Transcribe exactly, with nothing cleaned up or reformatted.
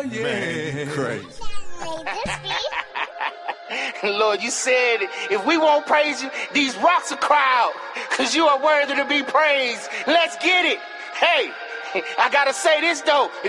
yeah. Man, crazy. Lord, you said if we won't praise you, these rocks will cry out, because you are worthy to be praised. Let's get it. Hey, I gotta say this, though.